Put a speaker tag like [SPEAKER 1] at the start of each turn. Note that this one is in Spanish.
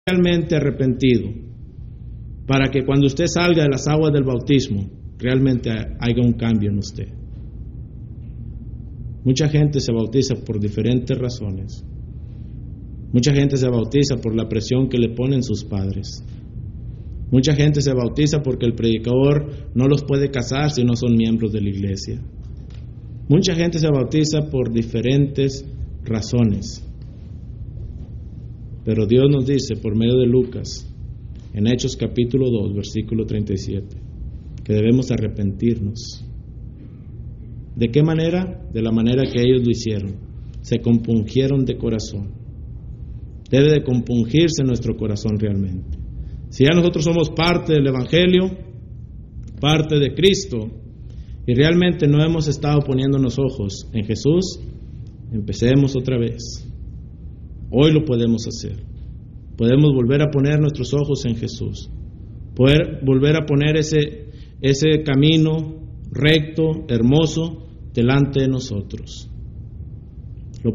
[SPEAKER 1] realmente arrepentido, para que cuando usted salga de las aguas del bautismo, realmente haya un cambio en usted. Mucha gente se bautiza por diferentes razones. Mucha gente se bautiza por la presión que le ponen sus padres. Mucha gente se bautiza porque el predicador no los puede casar si no son miembros de la iglesia. Mucha gente se bautiza por diferentes razones. Pero Dios nos dice por medio de Lucas, en Hechos capítulo 2, versículo 37, que debemos arrepentirnos. ¿De qué manera? De la manera que ellos lo hicieron. Se compungieron de corazón. Debe de compungirse nuestro corazón realmente. Si ya nosotros somos parte del Evangelio, parte de Cristo, y realmente no hemos estado poniendo los ojos en Jesús, empecemos otra vez. Hoy lo podemos hacer. Podemos volver a poner nuestros ojos en Jesús. Poder volver a poner ese camino recto, hermoso, delante de nosotros.